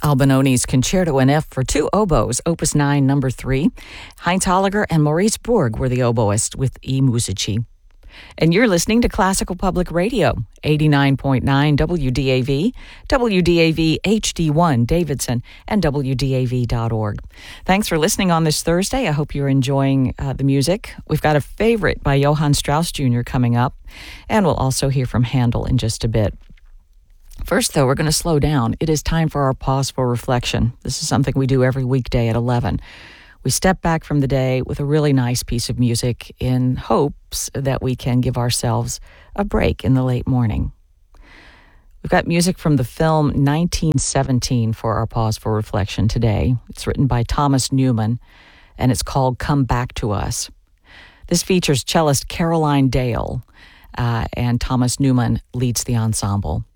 Albinoni's Concerto in F for two oboes, Opus 9, number 3. Heinz Holliger and Maurice Borg were the oboists with E Musici. And you're listening to Classical Public Radio, 89.9 WDAV, WDAV HD1 Davidson, and WDAV.org. Thanks for listening on this Thursday. I hope you're enjoying the music. We've got a favorite by Johann Strauss Jr. coming up, and we'll also hear from Handel in just a bit. First, though, we're going to slow down. It is time for our pause for reflection. This is something we do every weekday at 11. We step back from the day with a really nice piece of music in hopes that we can give ourselves a break in the late morning. We've got music from the film 1917 for our pause for reflection today. It's written by Thomas Newman, and it's called Come Back to Us. This features cellist Caroline Dale, and Thomas Newman leads the ensemble.